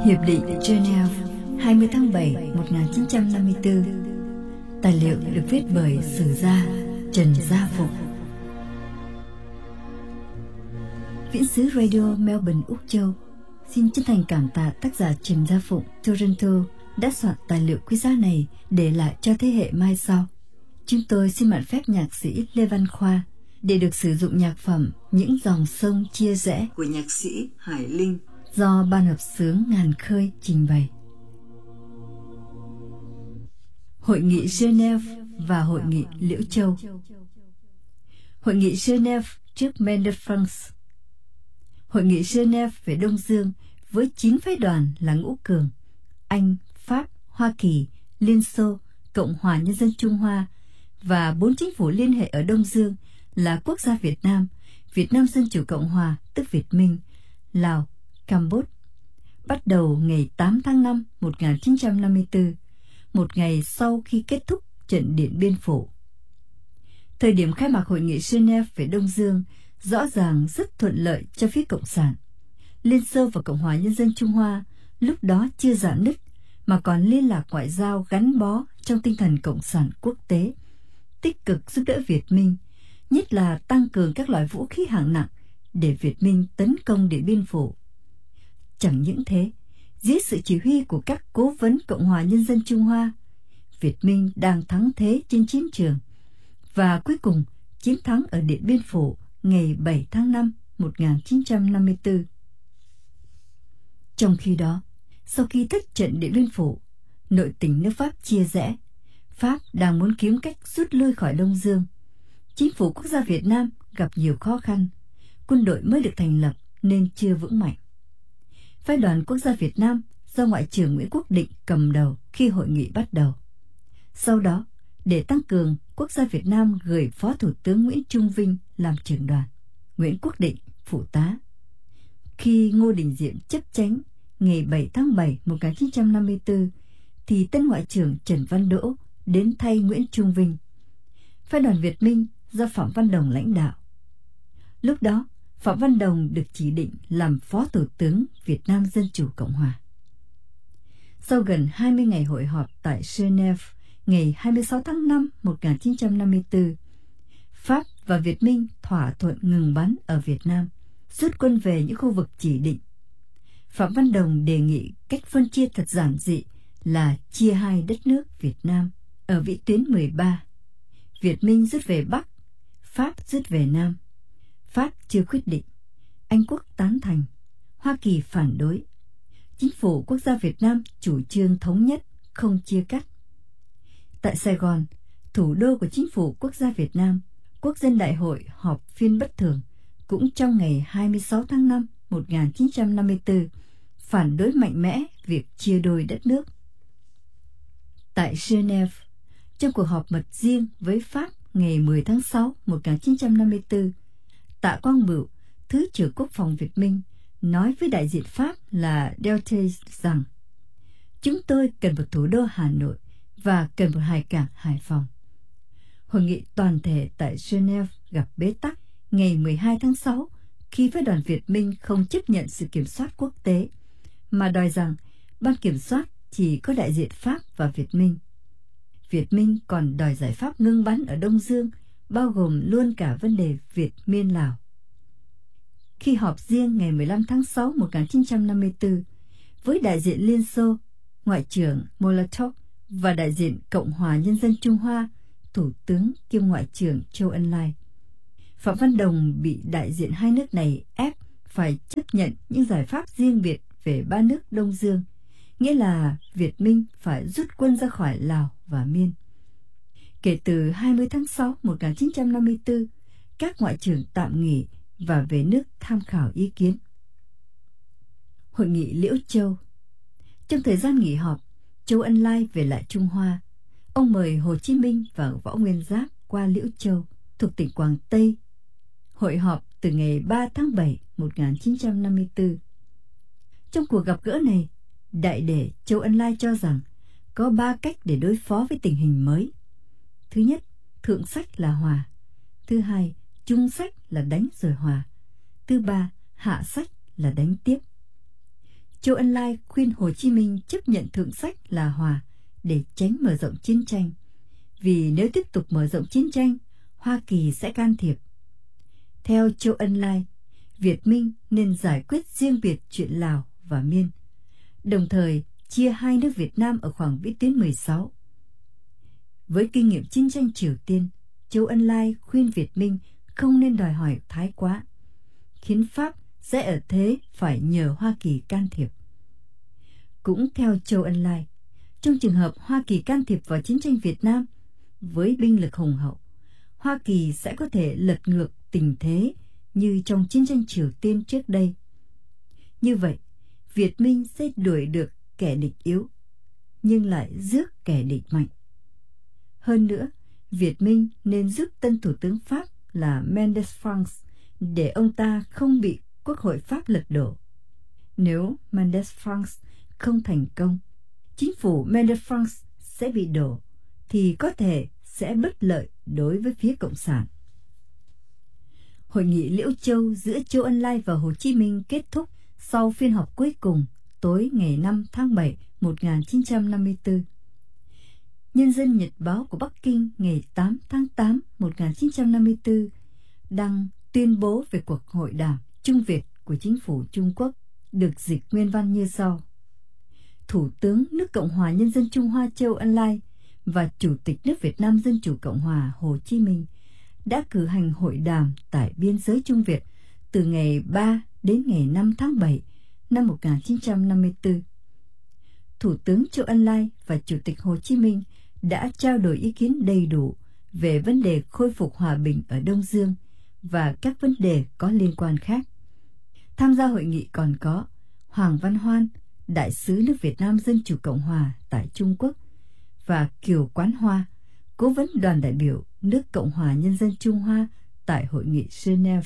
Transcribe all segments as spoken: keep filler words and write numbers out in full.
Hiệp định Geneva hai mươi tháng bảy một nghìn chín trăm năm mươi tư. Tài liệu được viết bởi sử gia Trần Gia Phục. Viễn xứ Radio Melbourne, Úc Châu xin chân thành cảm tạ tác giả Trần Gia Phụng, Toronto đã soạn tài liệu quý giá này để lại cho thế hệ mai sau. Chúng tôi xin mạn phép nhạc sĩ Lê Văn Khoa để được sử dụng nhạc phẩm Những dòng sông chia rẽ của nhạc sĩ Hải Linh do Ban hợp xướng Ngàn Khơi trình bày. Hội nghị Geneva và Hội nghị Liễu Châu. Hội nghị Geneva trước Maine de France. Hội nghị Geneva về Đông Dương với chín phái đoàn là ngũ cường Anh, Pháp, Hoa Kỳ, Liên Xô, Cộng hòa Nhân dân Trung Hoa và bốn chính phủ liên hệ ở Đông Dương là Quốc gia Việt Nam, Việt Nam Dân Chủ Cộng Hòa tức Việt Minh, Lào, Campuchia, bắt đầu ngày tám tháng năm một nghìn chín trăm năm mươi tư, một ngày sau khi kết thúc trận Điện Biên Phủ. Thời điểm khai mạc Hội nghị Geneva về Đông Dương rõ ràng rất thuận lợi cho phía Cộng sản. Liên Xô và Cộng hòa Nhân dân Trung Hoa lúc đó chưa rạn nứt mà còn liên lạc ngoại giao gắn bó trong tinh thần Cộng sản quốc tế, tích cực giúp đỡ Việt Minh, nhất là tăng cường các loại vũ khí hạng nặng để Việt Minh tấn công Điện Biên Phủ. Chẳng những thế, dưới sự chỉ huy của các cố vấn Cộng hòa Nhân dân Trung Hoa, Việt Minh đang thắng thế trên chiến trường và cuối cùng chiến thắng ở Điện Biên Phủ ngày bảy tháng năm một nghìn chín trăm năm mươi tư. Trong khi đó, sau khi thất trận Điện Biên Phủ, nội tình nước Pháp chia rẽ, Pháp đang muốn kiếm cách rút lui khỏi Đông Dương. Chính phủ quốc gia Việt Nam gặp nhiều khó khăn, quân đội mới được thành lập nên chưa vững mạnh. Phái đoàn quốc gia Việt Nam do Ngoại trưởng Nguyễn Quốc Định cầm đầu khi hội nghị bắt đầu. Sau đó, để tăng cường, quốc gia Việt Nam gửi Phó Thủ tướng Nguyễn Trung Vinh làm trưởng đoàn, Nguyễn Quốc Định phụ tá. Khi Ngô Đình Diệm chấp chánh ngày bảy tháng bảy một nghìn chín trăm năm mươi tư, thì tân Ngoại trưởng Trần Văn Đỗ đến thay Nguyễn Trung Vinh. Phái đoàn Việt Minh do Phạm Văn Đồng lãnh đạo. Lúc đó, Phạm Văn Đồng được chỉ định làm Phó Thủ tướng Việt Nam Dân Chủ Cộng Hòa. Sau gần hai mươi ngày hội họp tại Geneva ngày hai mươi sáu tháng năm một nghìn chín trăm năm mươi tư, Pháp và Việt Minh thỏa thuận ngừng bắn ở Việt Nam, rút quân về những khu vực chỉ định. Phạm Văn Đồng đề nghị cách phân chia thật giản dị là chia hai đất nước Việt Nam ở vĩ tuyến mười ba. Việt Minh rút về Bắc, Pháp rút về Nam. Pháp chưa quyết định, Anh Quốc tán thành, Hoa Kỳ phản đối. Chính phủ quốc gia Việt Nam chủ trương thống nhất, không chia cắt. Tại Sài Gòn, thủ đô của chính phủ quốc gia Việt Nam, Quốc dân đại hội họp phiên bất thường cũng trong ngày hai mươi sáu tháng năm một nghìn chín trăm năm mươi tư, phản đối mạnh mẽ việc chia đôi đất nước. Tại Geneva, trong cuộc họp mật riêng với Pháp ngày mười tháng sáu một nghìn chín trăm năm mươi tư, Tạ Quang Bửu, Thứ trưởng Quốc phòng Việt Minh, nói với đại diện Pháp là Deltez rằng chúng tôi cần một thủ đô Hà Nội và cần một hải cảng Hải Phòng. Hội nghị toàn thể tại Geneva gặp bế tắc ngày mười hai tháng sáu khi phái đoàn Việt Minh không chấp nhận sự kiểm soát quốc tế, mà đòi rằng ban kiểm soát chỉ có đại diện Pháp và Việt Minh. Việt Minh còn đòi giải pháp ngưng bắn ở Đông Dương, bao gồm luôn cả vấn đề Việt Miên Lào. Khi họp riêng ngày mười lăm tháng sáu một nghìn chín trăm năm mươi tư, với đại diện Liên Xô, Ngoại trưởng Molotov và đại diện Cộng hòa Nhân dân Trung Hoa, Thủ tướng kiêm Ngoại trưởng Châu Ân Lai, Phạm Văn Đồng bị đại diện hai nước này ép phải chấp nhận những giải pháp riêng biệt về ba nước Đông Dương, nghĩa là Việt Minh phải rút quân ra khỏi Lào và Miên. Kể từ hai mươi tháng sáu một nghìn chín trăm năm mươi tư, các ngoại trưởng tạm nghỉ và về nước tham khảo ý kiến. Hội nghị Liễu Châu. Trong thời gian nghỉ họp, Châu Ân Lai về lại Trung Hoa. Ông mời Hồ Chí Minh và Võ Nguyên Giáp qua Liễu Châu, thuộc tỉnh Quảng Tây. Hội họp từ ngày ba tháng bảy một nghìn chín trăm năm mươi tư. Trong cuộc gặp gỡ này, đại đệ Châu Ân Lai cho rằng có ba cách để đối phó với tình hình mới. Thứ nhất, thượng sách là hòa. Thứ hai, trung sách là đánh rồi hòa. Thứ ba, hạ sách là đánh tiếp. Châu Ân Lai khuyên Hồ Chí Minh chấp nhận thượng sách là hòa để tránh mở rộng chiến tranh. Vì nếu tiếp tục mở rộng chiến tranh, Hoa Kỳ sẽ can thiệp. Theo Châu Ân Lai, Việt Minh nên giải quyết riêng biệt chuyện Lào và Miên, đồng thời chia hai nước Việt Nam ở khoảng vĩ tuyến mười sáu. Với kinh nghiệm chiến tranh Triều Tiên, Châu Ân Lai khuyên Việt Minh không nên đòi hỏi thái quá, khiến Pháp sẽ ở thế phải nhờ Hoa Kỳ can thiệp. Cũng theo Châu Ân Lai, trong trường hợp Hoa Kỳ can thiệp vào chiến tranh Việt Nam với binh lực hùng hậu, Hoa Kỳ sẽ có thể lật ngược tình thế như trong chiến tranh Triều Tiên trước đây. Như vậy, Việt Minh sẽ đuổi được kẻ địch yếu, nhưng lại rước kẻ địch mạnh. Hơn nữa, Việt Minh nên giúp tân Thủ tướng Pháp là Mendes-France để ông ta không bị Quốc hội Pháp lật đổ. Nếu Mendes-France không thành công, chính phủ Mendes-France sẽ bị đổ, thì có thể sẽ bất lợi đối với phía Cộng sản. Hội nghị Liễu Châu giữa Châu Ân Lai và Hồ Chí Minh kết thúc sau phiên họp cuối cùng tối ngày năm tháng bảy một nghìn chín trăm năm mươi tư. Nhân dân Nhật báo của Bắc Kinh ngày tám tháng tám một nghìn chín trăm năm mươi tư đăng tuyên bố về cuộc hội đàm Trung Việt của chính phủ Trung Quốc, được dịch nguyên văn như sau. Thủ tướng nước Cộng hòa Nhân dân Trung Hoa Châu Ân Lai và Chủ tịch nước Việt Nam Dân chủ Cộng hòa Hồ Chí Minh đã cử hành hội đàm tại biên giới Trung Việt từ ngày ba đến ngày năm tháng bảy năm một nghìn chín trăm năm mươi tư. Thủ tướng Châu Ân Lai và Chủ tịch Hồ Chí Minh đã trao đổi ý kiến đầy đủ về vấn đề khôi phục hòa bình ở Đông Dương và các vấn đề có liên quan khác. Tham gia hội nghị còn có Hoàng Văn Hoan, Đại sứ nước Việt Nam Dân chủ Cộng hòa tại Trung Quốc, và Kiều Quán Hoa, cố vấn đoàn đại biểu nước Cộng hòa Nhân dân Trung Hoa tại hội nghị Geneva.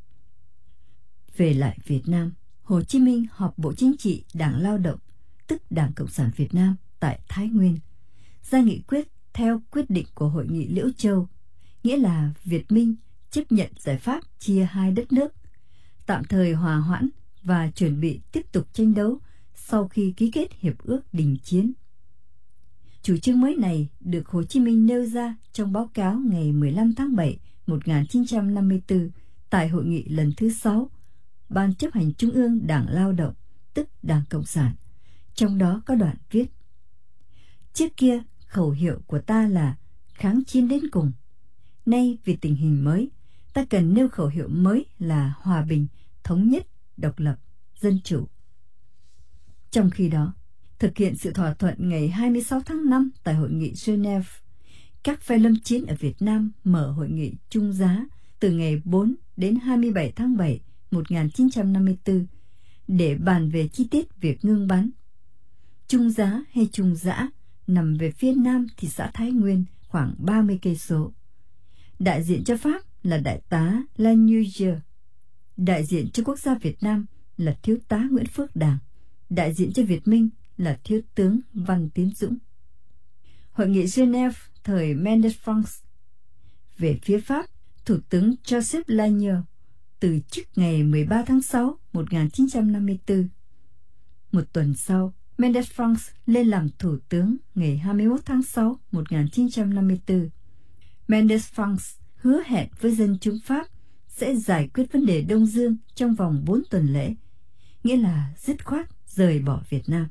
Về lại Việt Nam, Hồ Chí Minh họp Bộ Chính trị Đảng Lao động, tức Đảng Cộng sản Việt Nam tại Thái Nguyên, ra nghị quyết theo quyết định của Hội nghị Liễu Châu, nghĩa là Việt Minh chấp nhận giải pháp chia hai đất nước, tạm thời hòa hoãn và chuẩn bị tiếp tục tranh đấu sau khi ký kết hiệp ước đình chiến. Chủ trương mới này được Hồ Chí Minh nêu ra trong báo cáo ngày mười lăm tháng bảy một nghìn chín trăm năm mươi tư tại hội nghị lần thứ sáu Ban chấp hành Trung ương Đảng Lao động, tức Đảng Cộng sản. Trong đó có đoạn viết: Trước kia khẩu hiệu của ta là kháng chiến đến cùng. Nay vì tình hình mới, ta cần nêu khẩu hiệu mới là hòa bình, thống nhất, độc lập, dân chủ. Trong khi đó, thực hiện sự thỏa thuận ngày hai mươi sáu tháng năm tại hội nghị Geneva, các phe lâm chiến ở Việt Nam mở hội nghị trung giá từ ngày bốn đến hai mươi bảy tháng bảy một nghìn chín trăm năm mươi tư để bàn về chi tiết việc ngưng bắn. Trung giá hay Trung Giã nằm về phía nam thị xã Thái Nguyên khoảng ba mươi cây số. Đại diện cho Pháp là đại tá Lanier, đại diện cho quốc gia Việt Nam là thiếu tá Nguyễn Phước Đàng, đại diện cho Việt Minh là thiếu tướng Văn Tiến Dũng. Hội nghị Geneva thời Mendes-France. Về phía Pháp, Thủ tướng Joseph Lanier từ chức ngày mười ba tháng sáu một nghìn chín trăm năm mươi tư. Một tuần sau, Mendes-France lên làm thủ tướng ngày hai mươi mốt tháng sáu một nghìn chín trăm năm mươi tư. Mendes-France hứa hẹn với dân chúng Pháp sẽ giải quyết vấn đề Đông Dương trong vòng bốn tuần lễ, nghĩa là dứt khoát rời bỏ Việt Nam.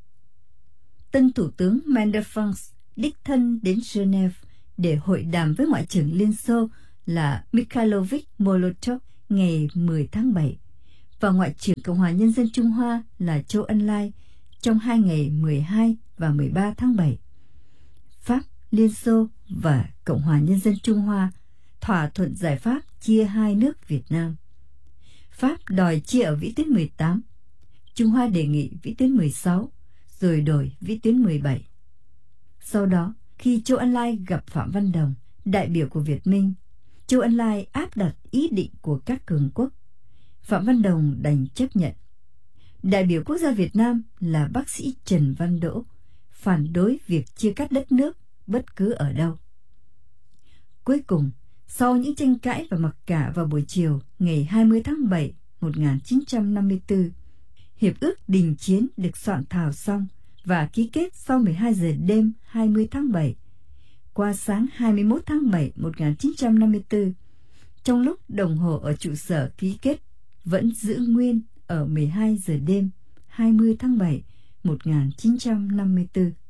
Tân Thủ tướng Mendes-France đích thân đến Geneva để hội đàm với Ngoại trưởng Liên Xô là Mikhailovich Molotov ngày mười tháng bảy và Ngoại trưởng Cộng hòa Nhân dân Trung Hoa là Châu Ân Lai trong hai ngày mười hai và mười ba tháng bảy. Pháp, Liên Xô và Cộng hòa Nhân dân Trung Hoa thỏa thuận giải pháp chia hai nước Việt Nam. Pháp đòi chia ở vĩ tuyến mười tám, Trung Hoa đề nghị vĩ tuyến mười sáu, rồi đổi vĩ tuyến mười bảy. Sau đó, khi Châu Ân Lai gặp Phạm Văn Đồng, đại biểu của Việt Minh, Châu Ân Lai áp đặt ý định của các cường quốc. Phạm Văn Đồng đành chấp nhận. Đại biểu quốc gia Việt Nam là bác sĩ Trần Văn Đỗ phản đối việc chia cắt đất nước bất cứ ở đâu. Cuối cùng, sau những tranh cãi và mặc cả vào buổi chiều ngày hai mươi tháng bảy một nghìn chín trăm năm mươi tư, Hiệp ước đình chiến được soạn thảo xong và ký kết sau mười hai giờ đêm hai mươi tháng bảy. Qua sáng hai mươi mốt tháng bảy một nghìn chín trăm năm mươi tư, trong lúc đồng hồ ở trụ sở ký kết vẫn giữ nguyên ở mười hai giờ đêm hai mươi tháng bảy một nghìn chín trăm năm mươi tư.